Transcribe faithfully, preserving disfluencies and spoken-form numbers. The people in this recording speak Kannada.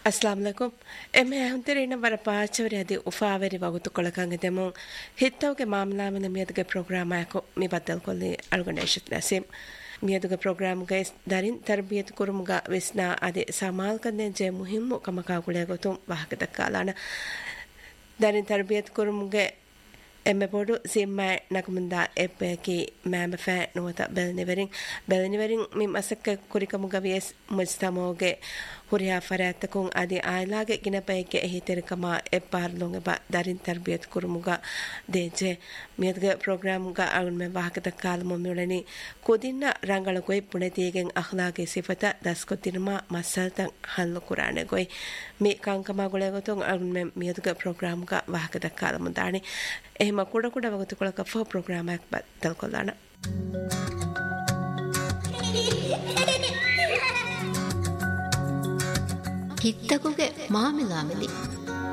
अस्सलाम वालेकुम एमे हुंतेरेना वर पाचवರಿ ಅದಿ ಉಫಾವೆರಿ ವಗುತು ಕೊಳಕಂಗೆ ದೆಮು ಹಿತ್ತವಗೆ ಮಾಮಲಾ ಮನೆ ಮಿಯದಗೆ ಪ್ರೋಗ್ರಾಮ್ ಆಕೋ ಮಿ ಬದಲ್ ಕೊಲ್ಲಿ ಅಲ್ಗಣೇಶತ್ ನಸೀಮ್ ಮಿಯದಗೆ ಪ್ರೋಗ್ರಾಮ್ ಗೈಸ್ ದರಿನ್ ತರ್ಬಿಯತ್ ಕುರುಮುಗ ವಿಸ್ನಾ ಅದಿ ಸಮಾಲ್ ಕನ್ನೆ ಜೆ ಮುಹಿಮ್ಮು ಕಮಕಾ ಗುಳೆ ಗೊತು ವಾಹಕ ದಕ್ಕಾಲಾನ ದರಿನ್ ತರ್ಬಿಯತ್ ಕುರುಮುಗೆ ಎಮ್ಮೆ ಬೋಡು ಸಿಮ್ಮೈ ನಕಮುಂದಾ ಎಪ್ಪೆಕಿ ಮ್ಯಾಮ ಫෑ ನುವತ ಬೆಲ್ನಿವೆರಿಂ ಬೆಲ್ನಿವೆರಿಂ ಮಿ ಮಸಕ್ಕ ಕುರಿಕಮುಗ ವಿಯಸ್ ಮುಜ್ತಮೋಗೆ ಹುರಿಯಾ ಫರಾತಕುಂ ಅದಿ ಆಯ್ಲಾಗೆ ಗಿನಪೈಗೆ ಹಿತೆರಕಮ ಎಪ್ಪಾರ್ಲೊಂಗೆ ಬ ದರಿನ್ ತರ್ಬಿಯತ್ ಕುರುಮುಗ ದೇಜೆ ಮಿಯದ್ಗೆ ಪ್ರೋಗ್ರಾಮ್ಗ ಅಗುನ್ಮೆ ವಾಹಕದ ಕಾಲಮು ಮಿಳನಿ ಕುದಿನ್ನ ರಂಗಳ ಗೊಯ್ ಪುಣೆತಿಗೆಂ ಅಖ್ಲಾಗೆ ಸಿಫತ ದಸ್ಕೊತಿರ್ಮ ಮಸಲ್ತಂ ಹಲ್ಲು ಕುರಾನೆ ಗೊಯ್ ಮಿ ಕಾಂಕಮ ಗುಳೆ ಗೊತೊಂ ಅಗುನ್ಮೆ ಮಿಯದ್ಗೆ ಪ್ರೋಗ್ರಾಮ್ಗ ವಾಹಕದ ಕಾಲಮು ದಾಣಿ එහෙම කුඩ කුඩ වගතුකොලක ෆෝ ප්‍රෝග්‍රෑම් එකක් බදල් කොල්ලාන ಹಿತ್ತಗುಗೆ ಮಾಮಿಲಾಮಿಲಿ